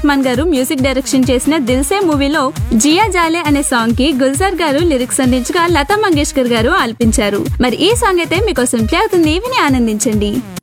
రెహమాన్ గారు music direction చేసిన దిల్సే మూవీలో జియా జాలే అనే సాంగ్ కి గుల్జార్ గారు లిరిక్స్ అందించగా లతా మంగేష్కర్ గారు ఆలపించారు. మరి ఈ సాంగ్ అయితే మీకోసం ప్లే అవుతుంది, విని ఆనందించండి.